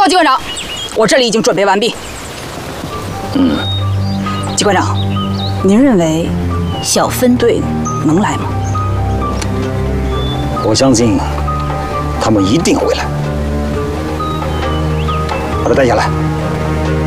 报，机关长，我这里已经准备完毕。机关长，您认为小分队能来吗？ 我相信他们一定会来。把他带下来。